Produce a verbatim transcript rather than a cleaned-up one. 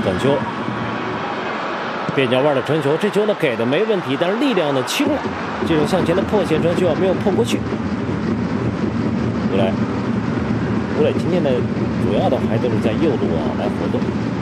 短球，边角腕的传球，这球呢给的没问题，但是力量呢轻了，这种向前的破线传球啊没有破过去。吴磊，吴磊今天呢主要的还都是在右路啊来活动。